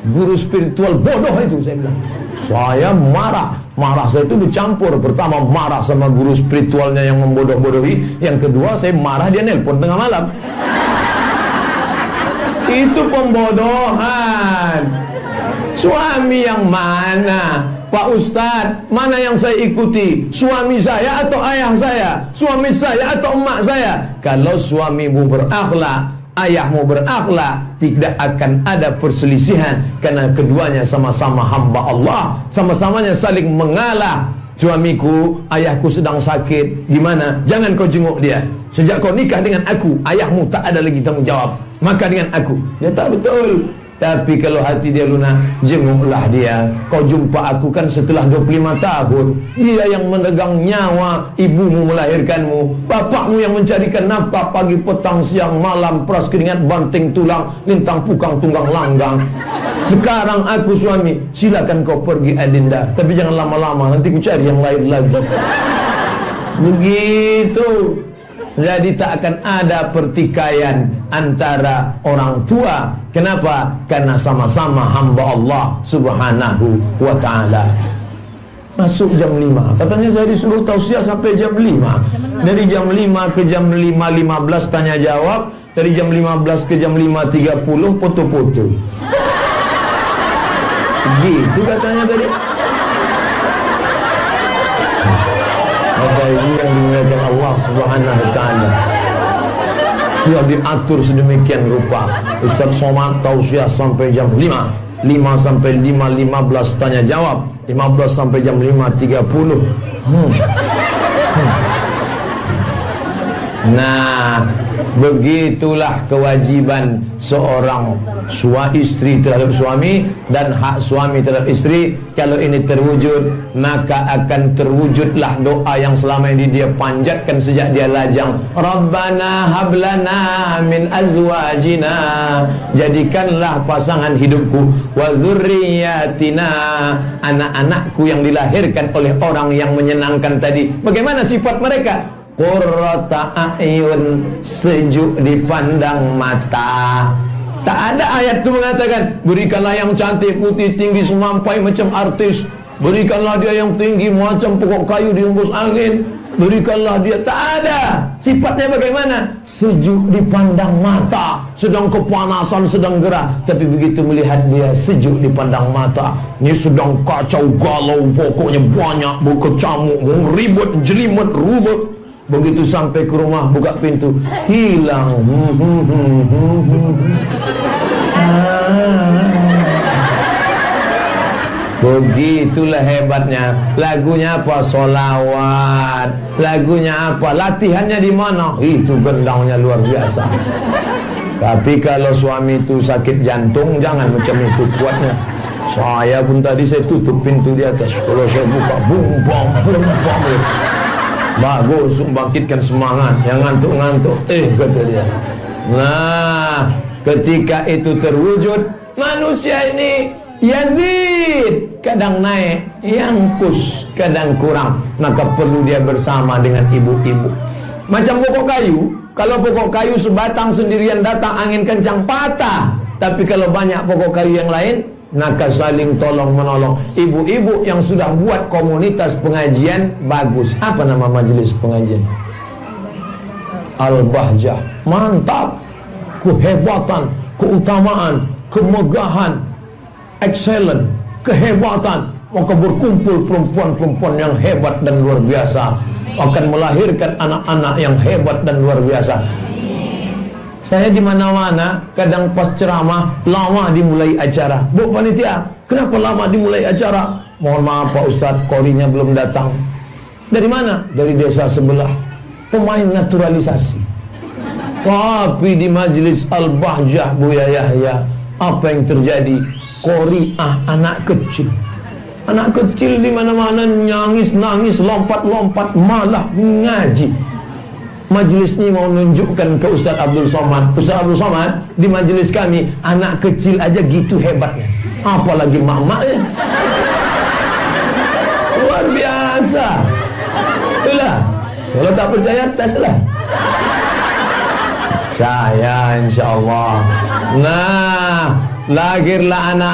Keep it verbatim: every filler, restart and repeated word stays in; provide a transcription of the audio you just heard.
guru spiritual bodoh itu, saya bilang. Saya marah. Marah saya itu dicampur. Pertama marah sama guru spiritualnya yang membodoh-bodohi. Yang kedua saya marah dia nelpon tengah malam. Itu pembodohan. Suami yang mana? Pak Ustadz, mana yang saya ikuti? Suami saya atau ayah saya? Suami saya atau emak saya? Kalau suamimu berakhlak, ayahmu berakhlak, tidak akan ada perselisihan. Karena keduanya sama-sama hamba Allah, sama-samanya saling mengalah. Suamiku, ayahku sedang sakit, gimana? Jangan kau jenguk dia. Sejak kau nikah dengan aku, ayahmu tak ada lagi tanggung jawab. Maka dengan aku. Dia tak betul. Tapi kalau hati dia lunak, jenguklah dia. Kau jumpa aku kan setelah dua puluh lima tahun. Dia yang menegang nyawa ibumu melahirkanmu, bapakmu yang mencarikan nafkah pagi, petang, siang, malam, peras keringat, banting tulang, lintang pukang, tunggang langgang. Sekarang aku suami, silakan kau pergi Adinda, tapi jangan lama-lama, nanti ku cari yang lain lagi. Begitu. Jadi tak akan ada pertikaian antara orang tua. Kenapa? Karena sama-sama hamba Allah subhanahu wa ta'ala. Masuk jam lima. Katanya saya disuruh tausiah sampai jam lima. Dari jam lima ke jam lima lima belas tanya jawab. Dari jam lima belas ke jam lima tiga puluh foto-foto. Gitu katanya tadi. Bapak Ibu yang dimuliakan Allah subhanahu wa ta'ala, sudah diatur sedemikian rupa. Ustaz Somad tausiah sampai jam lima, lima sampai lima lima belas tanya jawab, lima belas sampai jam lima tiga puluh. hmm. hmm. Nah, begitulah kewajiban seorang suami istri terhadap suami dan hak suami terhadap istri. Kalau ini terwujud, maka akan terwujudlah doa yang selama ini dia panjatkan sejak dia lajang. Rabbana hablana min azwajina, jadikanlah pasangan hidupku, wa dzurriyyatina, anak-anakku yang dilahirkan oleh orang yang menyenangkan tadi. Bagaimana sifat mereka? Qurrata a'yun, sejuk dipandang mata. Tak ada ayat itu mengatakan berikanlah yang cantik, putih, tinggi, semampai macam artis. Berikanlah dia yang tinggi macam pokok kayu dihembus angin. Berikanlah dia. Tak ada. Sifatnya bagaimana? Sejuk dipandang mata. Sedang kepanasan, sedang gerah, tapi begitu melihat dia sejuk dipandang mata. Ini sedang kacau galau, pokoknya banyak berkecamuk, ribut, jelimet, rubut. Begitu sampai ke rumah, buka pintu, hilang. Begitulah hebatnya. Lagunya apa? Solawat. Lagunya apa? Latihannya di mana? Itu gendangnya luar biasa. Tapi kalau suami itu sakit jantung, jangan macam itu kuatnya. Saya pun tadi saya tutup pintu di atas. Kalau saya buka, bum bum bum bum. Bagus, membangkitkan semangat. Yang ngantuk-ngantuk, eh kata dia. Nah, ketika itu terwujud, manusia ini yazid, kadang naik, yangkus, kadang kurang. Maka perlu dia bersama dengan ibu-ibu. Macam pokok kayu. Kalau pokok kayu sebatang sendirian datang angin kencang, patah. Tapi kalau banyak pokok kayu yang lain, maka saling tolong menolong. Ibu-ibu yang sudah buat komunitas pengajian bagus. Apa nama majelis pengajian? Al-Bahjah. Mantap. Kehebatan, keutamaan, kemegahan, excellent, kehebatan. Maka berkumpul perempuan-perempuan yang hebat dan luar biasa, akan melahirkan anak-anak yang hebat dan luar biasa. Saya di mana-mana, kadang pas ceramah lama dimulai acara. Bu panitia, kenapa lama dimulai acara? Mohon maaf Pak Ustadz, korinya belum datang. Dari mana? Dari desa sebelah. Pemain naturalisasi. Tapi di majelis Al-Bahjah Buya Yahya, apa yang terjadi? Koriah anak kecil. Anak kecil di mana-mana nangis-nangis, lompat-lompat, malah ngaji. Majelis ini mau menunjukkan ke Ustaz Abdul Somad. Ustaz Abdul Somad di majelis kami, anak kecil aja gitu hebatnya, apalagi mak-maknya. Luar biasa. Itulah. Kalau tak percaya, teslah. Saya insya Allah. Nah, lahirlah anak